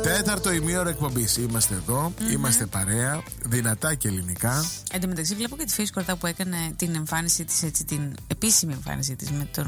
Τέταρτο ημίωρο εκπομπής. Είμαστε εδώ, είμαστε παρέα, δυνατά και ελληνικά. Εν τω μεταξύ, βλέπω και τη Φύση Κορτά που έκανε την εμφάνισή της, έτσι, την επίσημη εμφάνισή της με τον